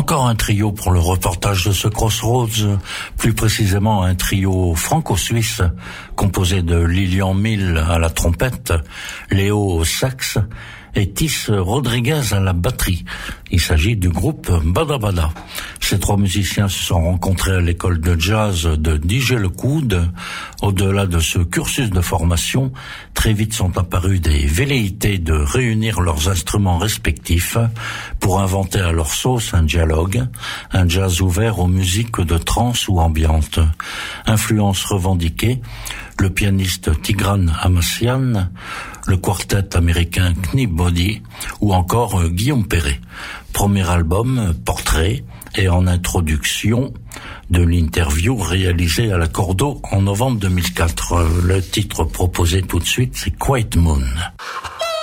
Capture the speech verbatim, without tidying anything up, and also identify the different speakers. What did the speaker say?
Speaker 1: Encore un trio pour le reportage de ce Crossroads, plus précisément un trio franco-suisse composé de Lilian Mill à la trompette, Léo au sax et Tis Rodriguez à la batterie. Il s'agit du groupe Bada Bada. Ces trois musiciens se sont rencontrés à l'école de jazz de Diger-le-Coude. Au-delà de ce cursus de formation, très vite sont apparues des velléités de réunir leurs instruments respectifs pour inventer à leur sauce un dialogue, un jazz ouvert aux musiques de trance ou ambiante. Influence revendiquée, le pianiste Tigran Amassian, le quartet américain Knee-Body ou encore euh, Guillaume Perret. Premier album, Portrait, et en introduction de l'interview réalisée à la Cordo en novembre deux mille quatre. Le titre proposé tout de suite, c'est Quiet Moon.